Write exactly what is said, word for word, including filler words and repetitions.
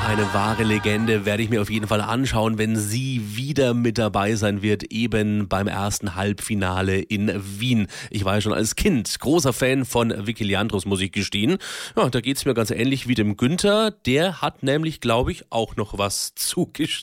Eine wahre Legende, werde ich mir auf jeden Fall anschauen, wenn sie wieder mit dabei sein wird, eben beim ersten Halbfinale in Wien. Ich war ja schon als Kind großer Fan von Vicky Leandros, muss ich gestehen. Ja, da geht's mir ganz ähnlich wie dem Günther. Der hat nämlich, glaube ich, auch noch was zu gestehen.